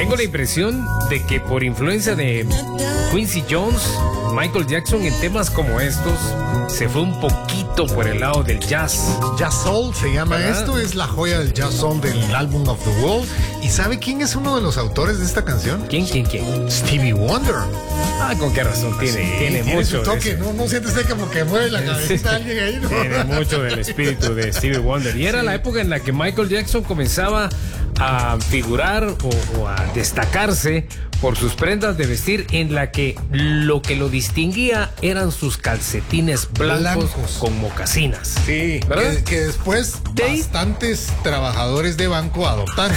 Tengo la impresión de que por influencia de Quincy Jones, Michael Jackson en temas como estos se fue un poquito por el lado del jazz. Jazz Soul se llama. ¿Verdad? Esto es la joya del Jazz Soul del álbum of the World. ¿Y sabe quién es uno de los autores de esta canción? ¿Quién? Stevie Wonder. Ah, con qué razón tiene mucho su toque. de ese. No siente usted como que mueve la cabecita a alguien ahí, ¿no? Tiene mucho del espíritu de Stevie Wonder. Y era la época en la que Michael Jackson comenzaba a figurar o a destacarse por sus prendas de vestir, en la que lo que lo distinguía eran sus calcetines blancos. Con mocasinas. Sí, ¿verdad? que después bastantes trabajadores de banco adoptaron.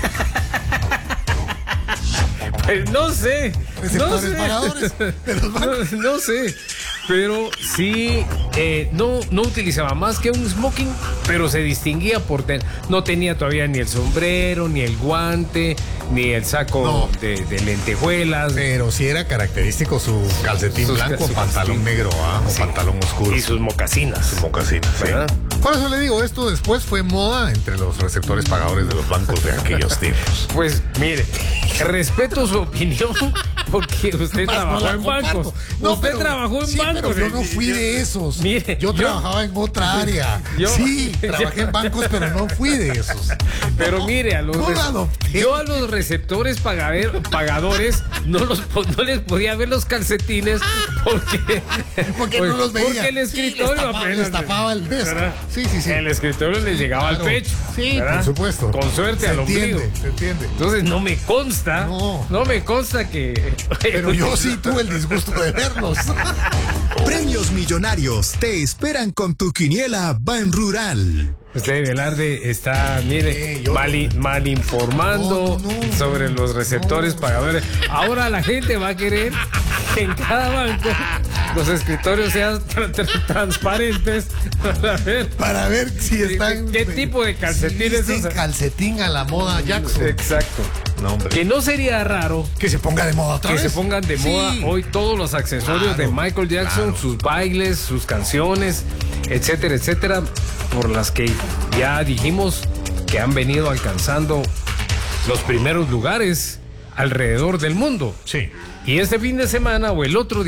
No sé. Receptores pagadores de los bancos. No sé. Pero sí, no utilizaba más que un smoking, pero se distinguía por no tenía todavía ni el sombrero, ni el guante, ni el saco de lentejuelas. Pero sí era característico su calcetín blanco, pantalón negro o pantalón oscuro. Y sus mocasinas. Sus mocasinas, sí. ¿Verdad? Por eso le digo, esto después fue moda entre los receptores pagadores de los bancos de aquellos tiempos. Pues mire, respeto su opinión porque usted trabajó en bancos. Usted trabajó en bancos. Pero yo no fui de esos. Mire, yo trabajaba en otra área. Sí, trabajé en bancos, pero no fui de esos. Pero mire, yo a los receptores pagadores no les podía ver los calcetines porque no los veía. Porque el escritorio les tapaba el mes. Sí. El escritorio les llegaba al pecho. Sí, ¿verdad? por supuesto. Con suerte al ombligo. Se entiende. Entonces no me consta que... Pero yo sí tuve el disgusto de verlos. Premios millonarios te esperan con tu quiniela Ban Rural. Usted, Velarde, está, mire, mal informando sobre los receptores pagadores. Ahora la gente va a querer que en cada banco los escritorios sean transparentes para ver si están... ¿Qué tipo de calcetines es calcetín a la moda Jackson. Exacto. No, hombre. Que no sería raro que se ponga de moda otra vez. Que se pongan de moda hoy todos los accesorios de Michael Jackson, sus bailes, sus canciones, etcétera, etcétera, por las que ya dijimos que han venido alcanzando los primeros lugares alrededor del mundo. Sí. Y este fin de semana, o el otro,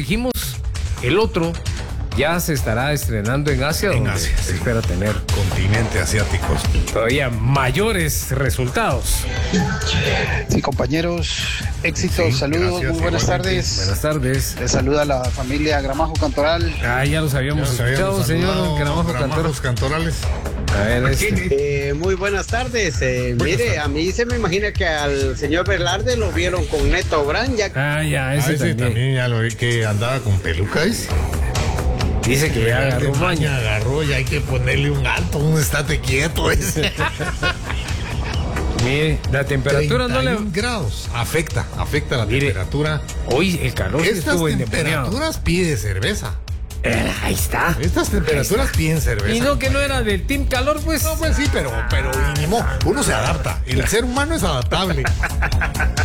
ya se estará estrenando en Asia, donde se espera tener continente asiático todavía mayores resultados. Sí, compañeros, éxitos, saludos, muy buenas tardes. Buenas tardes. Les saluda la familia Gramajo Cantoral. Ya los habíamos escuchado, señor Gramajo Cantorales. A ver, muy buenas tardes. Mire, a mí se me imagina que al señor Velarde lo vieron con Neto Brand. Ese también ya lo vi que andaba con pelucas. Dice que ya agarró maña. Agarró, ya hay que ponerle un alto, un estate quieto ese. Mire, la temperatura no le... grados. Afecta la temperatura. Hoy el calor estuvo endemoniado. Estas temperaturas pide cerveza. Ahí está. Estas temperaturas piden cerveza. Y no que no era del team calor, pues. No, pues sí, pero ni modo. Uno se adapta. El ser humano es adaptable.